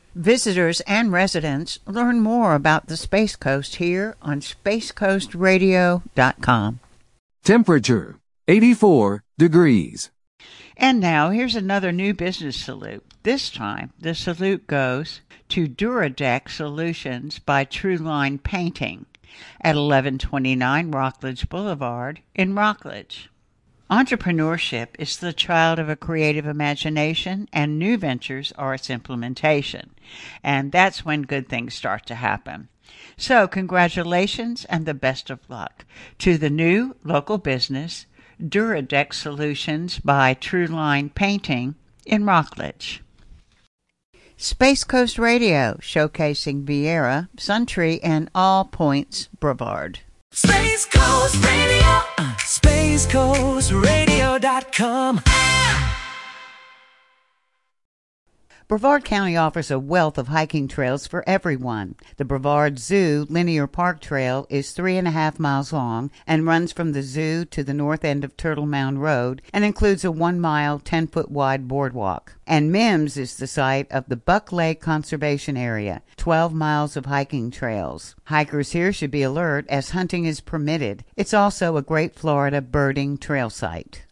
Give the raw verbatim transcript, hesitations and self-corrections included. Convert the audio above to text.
Visitors and residents learn more about the Space Coast here on space coast radio dot com. Temperature, eighty-four degrees. And now here's another new business salute. This time, the salute goes to Duradeck Solutions by Trueline Painting at eleven twenty-nine Rockledge Boulevard in Rockledge. Entrepreneurship is the child of a creative imagination, and new ventures are its implementation. And that's when good things start to happen. So congratulations and the best of luck to the new local business, Duradeck Solutions by Trueline Painting in Rockledge. Space Coast Radio, showcasing Viera, Suntree, and All Points Brevard. Space Coast Radio, uh, space coast radio dot com. Brevard County offers a wealth of hiking trails for everyone. The Brevard Zoo Linear Park Trail is three and a half miles long and runs from the zoo to the north end of Turtle Mound Road and includes a one-mile, ten-foot-wide boardwalk. And Mims is the site of the Buck Lake Conservation Area, twelve miles of hiking trails. Hikers here should be alert as hunting is permitted. It's also a Great Florida birding trail site.